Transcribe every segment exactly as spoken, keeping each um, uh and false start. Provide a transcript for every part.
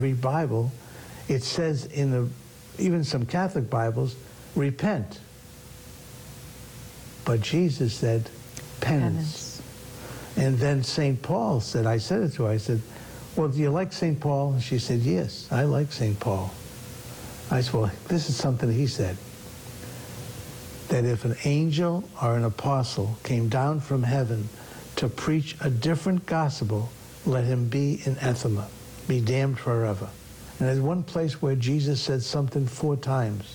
Every Bible, it says in the, even some Catholic Bibles, repent. But Jesus said, penance. penance. And then Saint Paul said, I said it to her, I said, well, do you like Saint Paul? And she said, yes, I like Saint Paul. I said, well, this is something he said, that if an angel or an apostle came down from heaven to preach a different gospel, let him be anathema, be damned forever. And there's one place where Jesus said something four times.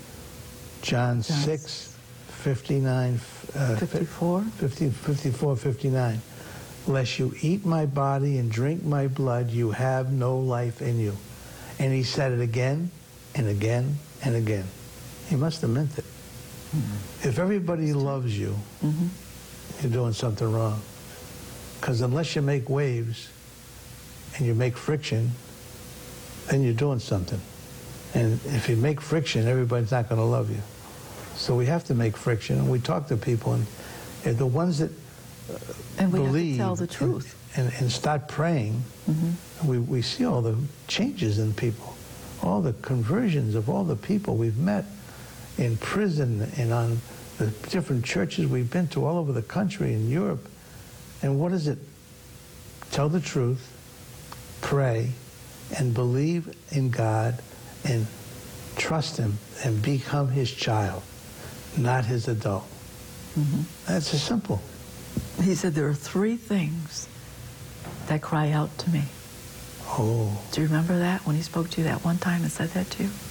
John six, fifty-nine, uh, fifty-four? fifty, fifty-four, fifty-nine. Lest you eat my body and drink my blood, you have no life in you. And he said it again and again and again. He must have meant it. Mm-hmm. If everybody loves you, mm-hmm. you're doing something wrong. Because unless you make waves and you make friction, then you're doing something. And if you make friction, everybody's not going to love you. So we have to make friction, and we talk to people, and, and the ones that uh, and we believe have to tell the truth. And, and, and start praying, mm-hmm. we, we see all the changes in people, all the conversions of all the people we've met in prison and on the different churches we've been to all over the country in Europe. And what is it? Tell the truth, pray, and believe in God, and trust him, and become his child, not his adult. Mm-hmm. That's as simple. He said there are three things that cry out to me. Oh. Do you remember that, when he spoke to you that one time and said that to you?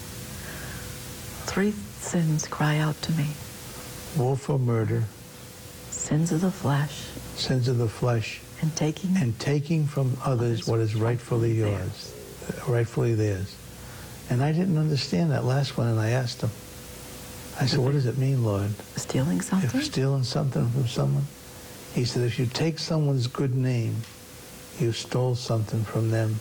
Three sins cry out to me. Willful murder. Sins of the flesh. Sins of the flesh. And taking. And taking from others what is rightfully yours. Rightfully theirs. And I didn't understand that last one, and I asked him. I said, what does it mean, Lord? Stealing something? If stealing something from someone? He said, if you take someone's good name, you stole something from them.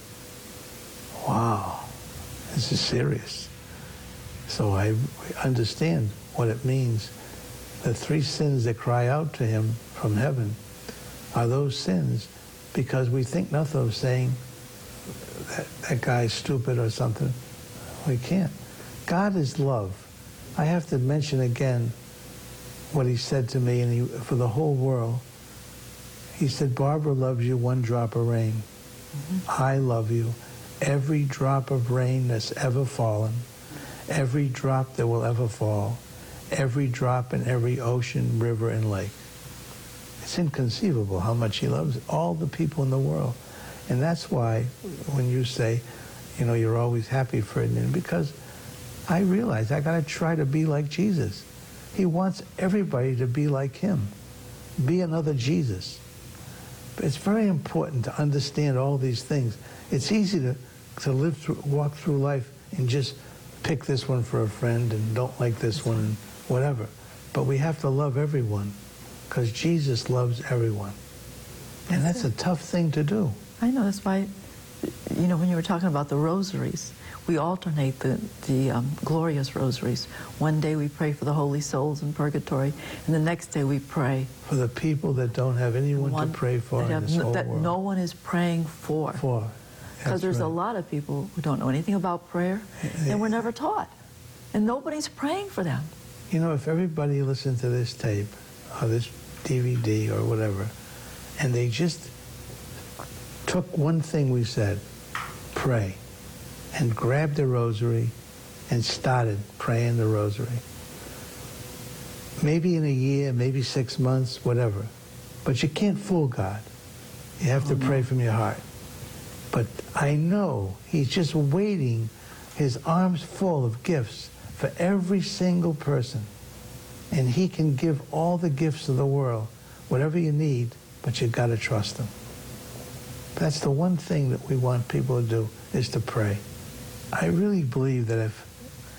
Wow. This is serious. So I understand what it means. The three sins that cry out to him from heaven are those sins because we think nothing of saying that, that guy's stupid or something. We can't. God is love. I have to mention again what he said to me, and he, for the whole world. He said, Barbara loves you one drop of rain. Mm-hmm. I love you every drop of rain that's ever fallen, every drop that will ever fall, every drop in every ocean, river, and lake. It's inconceivable how much he loves all the people in the world. And that's why when you say, you know, you're always happy, Ferdinand, because I realize I got to try to be like Jesus. He wants everybody to be like him. Be another Jesus. But it's very important to understand all these things. It's easy to, to live through, walk through life and just pick this one for a friend and don't like this one and whatever. But we have to love everyone because Jesus loves everyone. And that's a tough thing to do. I know, that's why, you know, when you were talking about the rosaries, we alternate the, the um, glorious rosaries. One day we pray for the holy souls in purgatory, and the next day we pray for the people that don't have anyone one, to pray for in have, this whole that world. no one is praying for. For. Because there's right. a lot of people who don't know anything about prayer, yeah. and we're never taught. And nobody's praying for them. You know, if everybody listened to this tape, or this D V D, or whatever, and they just took one thing we said, pray, and grabbed the rosary and started praying the rosary. Maybe in a year, maybe six months, whatever. But you can't fool God. You have to oh, pray no. from your heart. But I know he's just waiting, his arms full of gifts for every single person. And he can give all the gifts of the world, whatever you need, but you got to trust him. That's the one thing that we want people to do, is to pray. I really believe that if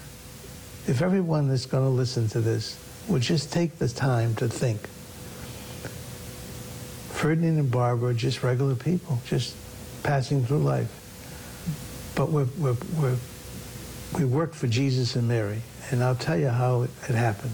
if everyone that's going to listen to this would just take the time to think, Ferdinand and Barbara are just regular people, just passing through life. But we're, we're, we're, we work for Jesus and Mary, and I'll tell you how it, it happened.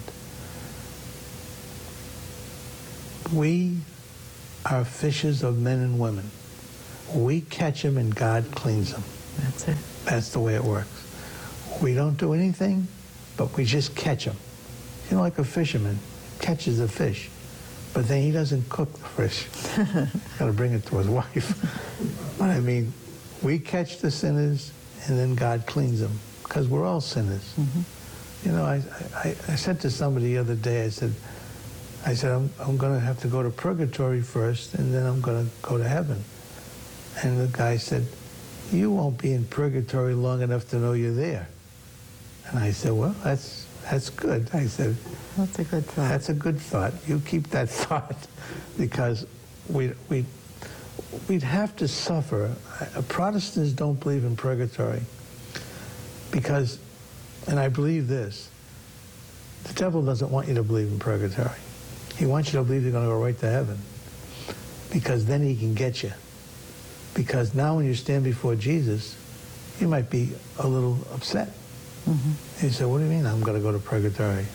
We are fishers of men and women. We catch them and God cleans them. That's it. That's the way it works. We don't do anything, but we just catch them. You know, like a fisherman catches a fish, but then he doesn't cook the fish. Got to bring it to his wife. But I mean, we catch the sinners, and then God cleans them, because we're all sinners. Mm-hmm. You know, I, I, I said to somebody the other day, I said, I said, I'm, I'm going to have to go to purgatory first, and then I'm going to go to heaven. And the guy said, you won't be in purgatory long enough to know you're there. And I said, well, that's that's good. I said, that's a good thought. That's a good thought. You keep that thought, because we we we'd have to suffer. Protestants don't believe in purgatory because, and I believe this, the devil doesn't want you to believe in purgatory. He wants you to believe you're going to go right to heaven, because then he can get you. Because now when you stand before Jesus, you might be a little upset. Mm-hmm. He said, what do you mean I'm going to go to purgatory?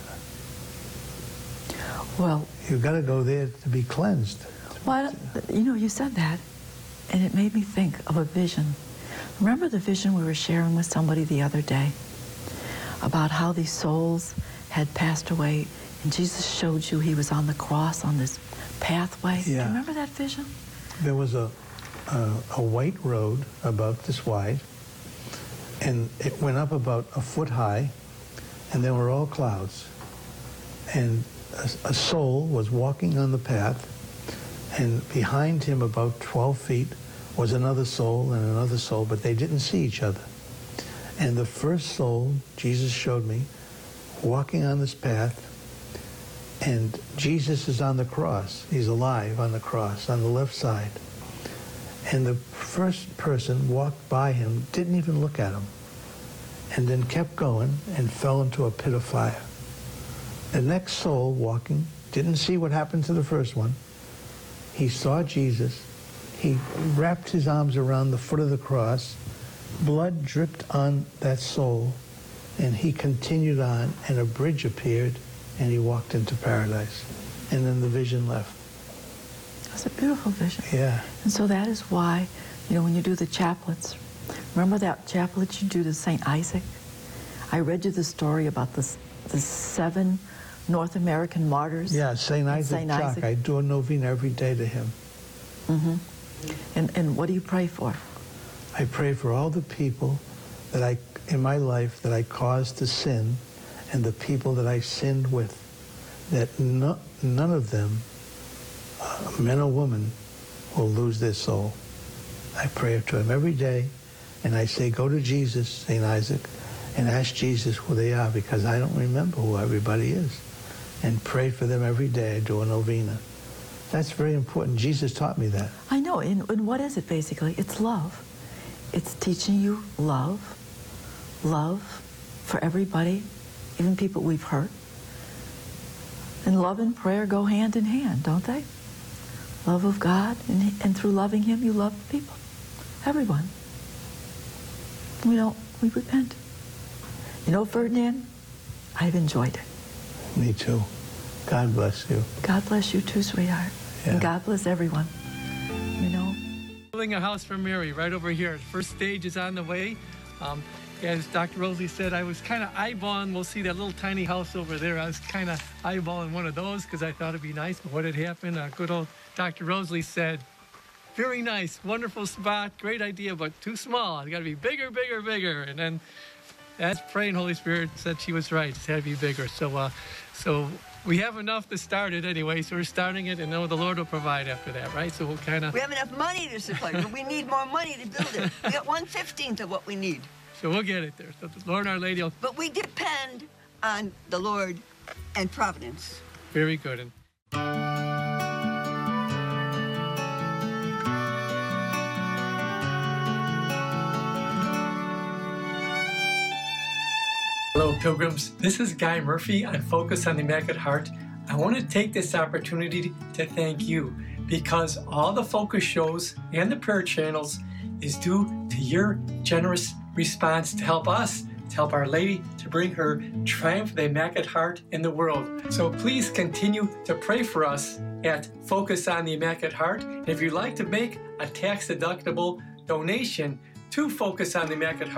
Well, you've got to go there to be cleansed. Well, you know, you said that, and it made me think of a vision. Remember the vision we were sharing with somebody the other day about how these souls had passed away, and Jesus showed you he was on the cross on this pathway? Yeah. Do you remember that vision? There was a, a, a white road about this wide, and it went up about a foot high, and there were all clouds. And a, a soul was walking on the path, and behind him about twelve feet was another soul and another soul, but they didn't see each other. And the first soul, Jesus showed me, walking on this path, and Jesus is on the cross. He's alive on the cross, on the left side. And the first person walked by him, didn't even look at him, and then kept going and fell into a pit of fire. The next soul walking didn't see what happened to the first one. He saw Jesus. He wrapped his arms around the foot of the cross. Blood dripped on that soul, and he continued on, and a bridge appeared, and he walked into paradise. And then the vision left. That's a beautiful vision. Yeah. And so that is why, you know, when you do the chaplets, remember that chaplet you do to Saint Isaac? I read you the story about the, the seven North American martyrs. Yeah, Saint Isaac Saint Jock. Isaac. I do a novena every day to him. Mm-hmm. And, and what do you pray for? I pray for all the people that I, in my life, that I caused to sin, and the people that I sinned with, that no, none of them, uh, men or women, will lose their soul. I pray to him every day, and I say, go to Jesus, Saint Isaac, and ask Jesus who they are, because I don't remember who everybody is. And pray for them every day. I do a novena. That's very important. Jesus taught me that. I know. And, and what is it, basically? It's love. It's teaching you love, love for everybody, even people we've hurt. And love and prayer go hand in hand, don't they? Love of God, and, and through loving him, you love people, everyone. We don't, we repent. You know, Ferdinand, I've enjoyed it. Me too. God bless you. God bless you too, sweetheart. Yeah. And God bless everyone. You know? Building a house for Mary right over here. First stage is on the way. Um, as Doctor Rosalie said, I was kind of eyeballing, we'll see that little tiny house over there. I was kind of eyeballing one of those because I thought it'd be nice. But what had happened, uh, good old Doctor Rosalie said, very nice, wonderful spot, great idea, but too small. It's got to be bigger, bigger, bigger. And then as praying, Holy Spirit said she was right. It's had to be bigger. So, uh, so we have enough to start it anyway. So we're starting it, and know the Lord will provide after that, right? So we'll kind of. We have enough money to supply, but we need more money to build it. We got one fifteenth of what we need. So we'll get it there. So the Lord, Our Lady, will. But we depend on the Lord and Providence. Very good. And hello, pilgrims. This is Guy Murphy on Focus on the Immaculate Heart. I want to take this opportunity to thank you, because all the Focus shows and the prayer channels is due to your generous response to help us, to help Our Lady, to bring her triumph of the Immaculate Heart in the world. So please continue to pray for us at Focus on the Immaculate Heart. And if you'd like to make a tax-deductible donation, to focus on the Immaculate Heart